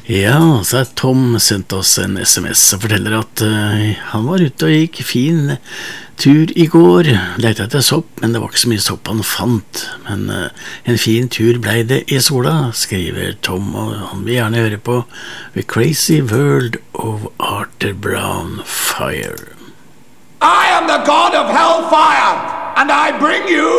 Ja, så har Tom sendt oss en SMS og forteller at han var ute og gikk fin tur i går, lette etter sopp, men det var ikke så mye sopp han fant. Men en fin tur ble det i sola, skriver Tom, og han vil gjerne høre på The Crazy World of Arthur Brown Fire. I am the god of hellfire, and I bring you